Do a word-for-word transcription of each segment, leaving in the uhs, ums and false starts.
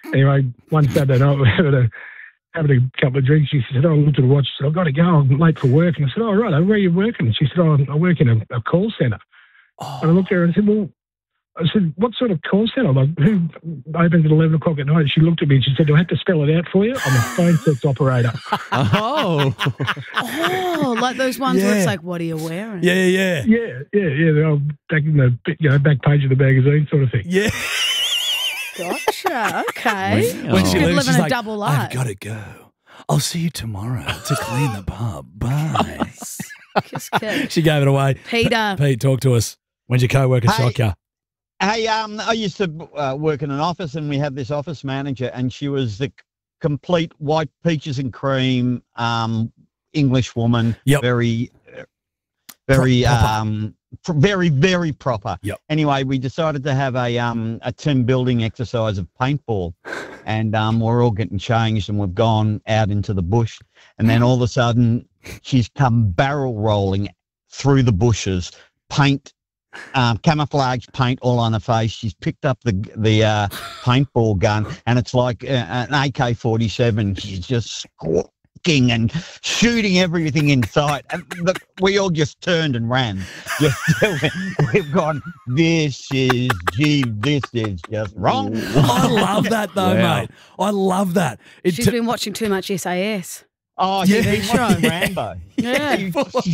Anyway, one Saturday night we were having a, having a couple of drinks. She said, oh, I looked at the watch. She said, I've got to go. I'm late for work. And I said, oh, right, where are you working? And she said, oh, I work in a, a call centre. Oh. And I looked at her and I said, well, I said, what sort of call centre? Like, who opens at eleven o'clock at night? And she looked at me and she said, do I have to spell it out for you? I'm a phone sex operator. Oh. Oh, like those ones Yeah. where it's like, what are you wearing? Yeah, yeah, Yeah, yeah, yeah. They're all back in the you know, back page of the magazine sort of thing. yeah. Gotcha. Okay. When, when she Could leaves, live she's in a like, double life. I've got to go. I'll see you tomorrow to clean the pub. Bye. Kiss, kiss. She gave it away. Peter. Pete, talk to us. When's your co-worker Hey. shock you? Hey, um, I used to uh, work in an office, and we had this office manager, and she was the complete white peaches and cream um, English woman. Yep. Very, uh, very, Pro- proper. um, pr- very, very proper. Yep. Anyway, we decided to have a um a team building exercise of paintball, and um we're all getting changed, and we've gone out into the bush, and then all of a sudden she's come barrel rolling through the bushes, paint. Um, camouflage paint all on her face. She's picked up the the uh, paintball gun, and it's like uh, an A K forty-seven. She's just squawking and shooting everything in sight. And the, we all just turned and ran. Just, we've gone, this is, gee, this is just wrong. I love that though, Wow. mate. I love that. It She's t- been watching too much S A S. Oh, Yeah. yeah, he's watching Rambo. Yeah.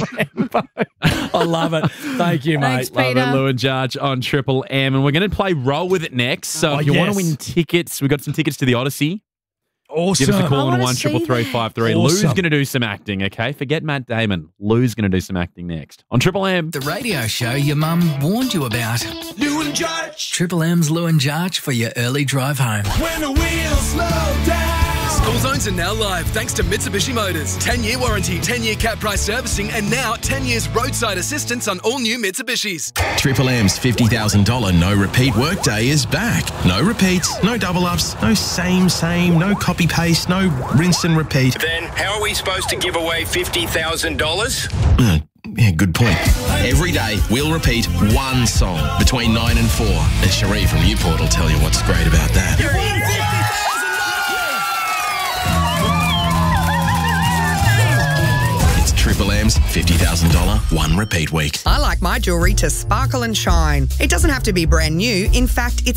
I love it. Thank you, mate. Thanks, Love Peter. it, Lou and Judge on Triple M. And we're going to play Roll With It next. So Oh, if you want yes. to win tickets, we've got some tickets to the Odyssey. Awesome. Give us a I call on wanna one see triple three five three. Lou's Awesome. going to do some acting, okay? Forget Matt Damon. Lou's going to do some acting next on Triple M. The radio show your mum warned you about. Lou and Judge. Triple M's Lou and Jarch for your early drive home. When the wheels slow down. School zones are now live thanks to Mitsubishi Motors. ten-year warranty, ten-year cap price servicing, and now ten years roadside assistance on all new Mitsubishis. Triple M's fifty thousand dollars no repeat workday is back. No repeats, no double ups, no same, same, no copy paste, no rinse and repeat. Then how are we supposed to give away fifty thousand dollars? Uh, yeah, good point. Every day we'll repeat one song between nine and four. And Cherie from Newport will tell you what's great about that. It's Triple M's fifty thousand dollars one repeat week. I like my jewellery to sparkle and shine. It doesn't have to be brand new. In fact, it's